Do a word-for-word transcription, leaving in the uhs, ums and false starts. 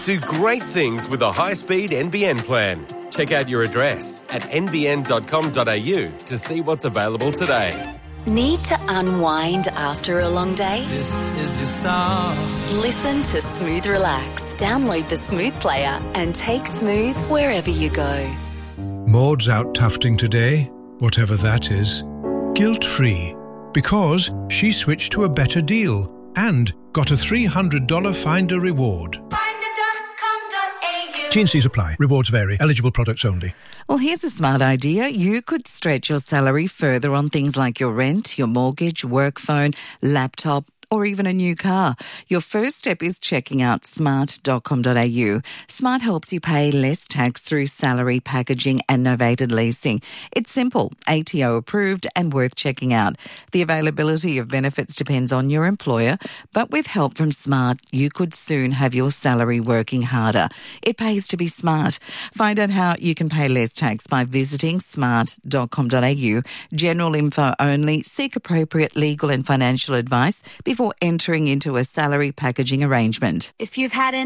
Do great things with a high-speed N B N plan. Check out your address at n b n dot com dot a u to see what's available today. Need to unwind after a long day? This is your song. Listen to Smooth Relax. Download the Smooth player and take Smooth wherever you go. Maud's out tufting today, whatever that is, guilt-free, because she switched to a better deal and got a three hundred dollars Finder reward. T and C's apply. Rewards vary. Eligible products only. Well, here's a smart idea. You could stretch your salary further on things like your rent, your mortgage, work phone, laptop, or even a new car. Your first step is checking out smart dot com dot a u. Smart helps you pay less tax through salary, packaging and novated leasing. It's simple, A T O approved and worth checking out. The availability of benefits depends on your employer, but with help from Smart, you could soon have your salary working harder. It pays to be smart. Find out how you can pay less tax by visiting smart dot com dot a u. General info only. Seek appropriate legal and financial advice before entering into a salary packaging arrangement. If you've had an